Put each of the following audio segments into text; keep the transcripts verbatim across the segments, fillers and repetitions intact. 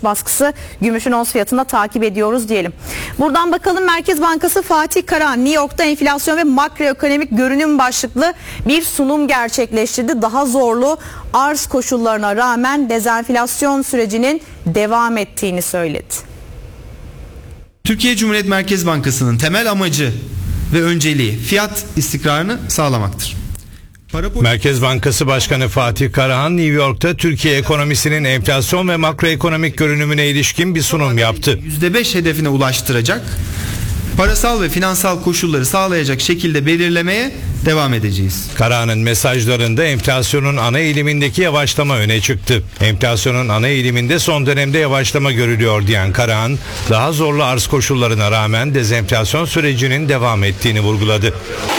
satış baskısı gümüşün ons fiyatında takip ediyoruz diyelim. Buradan bakalım, Merkez Bankası Fatih Karahan New York'ta enflasyon ve makroekonomik görünüm başlıklı bir sunum gerçekleştirdi. Daha zorlu arz koşullarına rağmen dezenflasyon sürecinin devam ettiğini söyledi. Türkiye Cumhuriyet Merkez Bankası'nın temel amacı ve önceliği fiyat istikrarını sağlamaktır. Merkez Bankası Başkanı Fatih Karahan New York'ta Türkiye ekonomisinin enflasyon ve makroekonomik görünümüne ilişkin bir sunum yaptı. yüzde beş hedefine ulaştıracak, parasal ve finansal koşulları sağlayacak şekilde belirlemeye devam edeceğiz. Karahan'ın mesajlarında enflasyonun ana eğilimindeki yavaşlama öne çıktı. Enflasyonun ana eğiliminde son dönemde yavaşlama görülüyor diyen Karahan, daha zorlu arz koşullarına rağmen dezenflasyon sürecinin devam ettiğini vurguladı.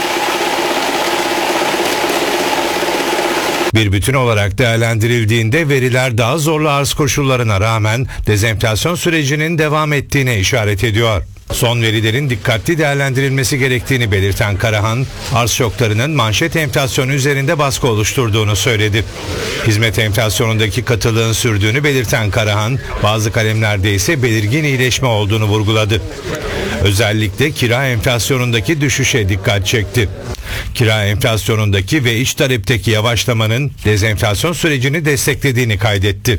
Bir bütün olarak değerlendirildiğinde veriler daha zorlu arz koşullarına rağmen dezenflasyon sürecinin devam ettiğine işaret ediyor. Son verilerin dikkatli değerlendirilmesi gerektiğini belirten Karahan, arz şoklarının manşet enflasyonu üzerinde baskı oluşturduğunu söyledi. Hizmet enflasyonundaki katılığın sürdüğünü belirten Karahan, bazı kalemlerde ise belirgin iyileşme olduğunu vurguladı. Özellikle kira enflasyonundaki düşüşe dikkat çekti. Kira enflasyonundaki ve iç talepteki yavaşlamanın dezenflasyon sürecini desteklediğini kaydetti.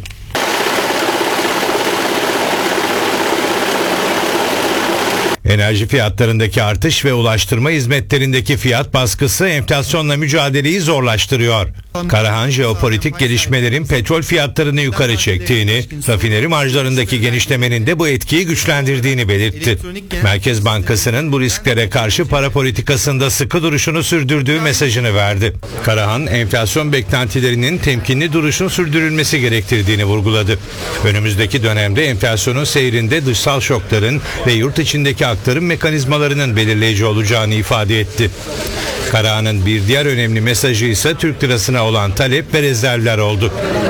Enerji fiyatlarındaki artış ve ulaştırma hizmetlerindeki fiyat baskısı enflasyonla mücadeleyi zorlaştırıyor. Karahan, jeopolitik gelişmelerin petrol fiyatlarını yukarı çektiğini, rafineri marjlarındaki genişlemenin de bu etkiyi güçlendirdiğini belirtti. Merkez Bankası'nın bu risklere karşı para politikasında sıkı duruşunu sürdürdüğü mesajını verdi. Karahan, enflasyon beklentilerinin temkinli duruşun sürdürülmesi gerektirdiğini vurguladı. Önümüzdeki dönemde enflasyonun seyrinde dışsal şokların ve yurt içindeki aktarım mekanizmalarının belirleyici olacağını ifade etti. Karahan'ın bir diğer önemli mesajı ise Türk lirasına olan talep ve rezervler oldu.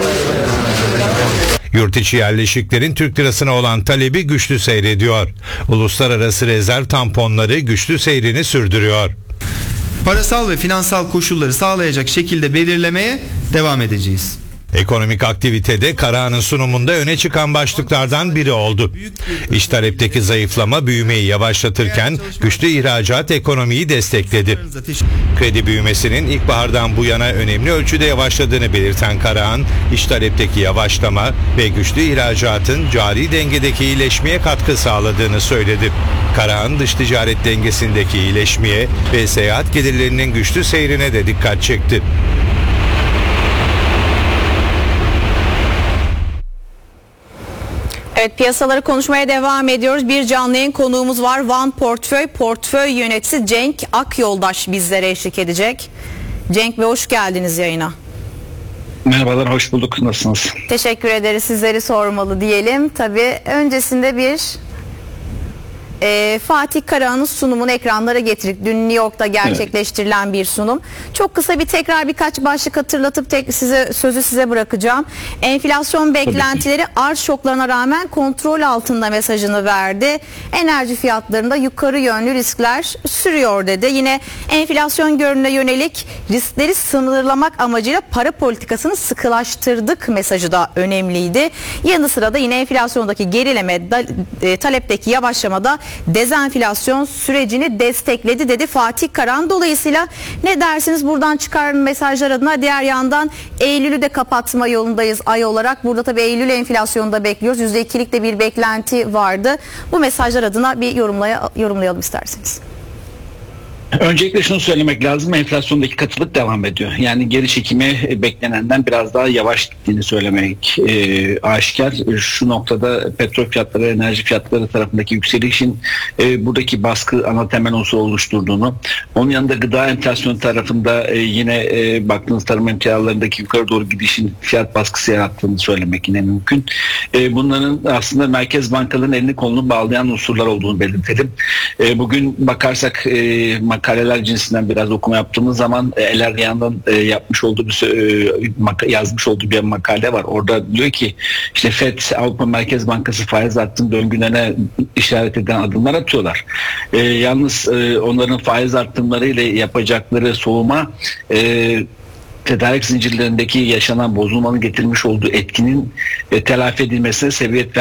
Yurt içi yerleşiklerin Türk lirasına olan talebi güçlü seyrediyor. Uluslararası rezerv tamponları güçlü seyrini sürdürüyor. Parasal ve finansal koşulları sağlayacak şekilde belirlemeye devam edeceğiz. Ekonomik aktivitede Karahan'ın sunumunda öne çıkan başlıklardan biri oldu. İç talepteki zayıflama büyümeyi yavaşlatırken güçlü ihracat ekonomiyi destekledi. Kredi büyümesinin ilkbahardan bu yana önemli ölçüde yavaşladığını belirten Karahan, iç talepteki yavaşlama ve güçlü ihracatın cari dengedeki iyileşmeye katkı sağladığını söyledi. Karahan, dış ticaret dengesindeki iyileşmeye ve seyahat gelirlerinin güçlü seyrine de dikkat çekti. Evet, piyasaları konuşmaya devam ediyoruz. Bir canlı yayın konuğumuz var. Van Portföy Portföy Yöneticisi Cenk Akyoldaş bizlere eşlik edecek. Cenk Bey, hoş geldiniz yayına. Merhabalar, hoş bulduk. Nasılsınız? Teşekkür ederiz. Sizleri sormalı diyelim. Tabii öncesinde bir e, Fatih Karahan'ın sunumunu ekranlara getirdik. Dün New York'ta gerçekleştirilen evet. bir sunum. Çok kısa bir tekrar birkaç başlık hatırlatıp tek size sözü size bırakacağım. Enflasyon beklentileri arz şoklarına rağmen kontrol altında mesajını verdi. Enerji fiyatlarında yukarı yönlü riskler sürüyor dedi. Yine enflasyon görünümüne yönelik riskleri sınırlamak amacıyla para politikasını sıkılaştırdık mesajı da önemliydi. Yanı sıra da yine enflasyondaki gerileme, da, e, talepteki yavaşlamada dezenflasyon sürecini destekledi dedi Fatih Karahan. Dolayısıyla ne dersiniz buradan çıkan mesajlar adına? Diğer yandan Eylül'ü de kapatma yolundayız ay olarak. Burada tabii Eylül enflasyonu da bekliyoruz. yüzde ikilik de bir beklenti vardı. Bu mesajlar adına bir yorumlaya, yorumlayalım isterseniz. Öncelikle şunu söylemek lazım, enflasyondaki katılık devam ediyor. Yani geri çekimi beklenenden biraz daha yavaş gittiğini söylemek e, aşikar. Şu noktada petrol fiyatları, enerji fiyatları tarafındaki yükselişin e, buradaki baskı ana temel unsur oluşturduğunu, onun yanında gıda enflasyonu tarafında e, yine e, baktığınız tarım emtialarındaki yukarı doğru gidişin fiyat baskısı yarattığını söylemek yine mümkün. E, bunların aslında merkez bankaların elini kolunu bağlayan unsurlar olduğunu belirtelim. E, bugün bakarsak e, makaleler cinsinden biraz okuma yaptığımız zaman El Erdoğan'dan e, yapmış olduğu bir e, yazmış olduğu bir makale var. Orada diyor ki işte Fed, Avrupa Merkez Bankası faiz arttığını döngülerine işaret eden adımlar atıyorlar. E, yalnız e, onların faiz arttırımlarıyla yapacakları soğuma e, tedarik zincirlerindeki yaşanan bozulmanın getirmiş olduğu etkinin e, telafi edilmesine sebebiyet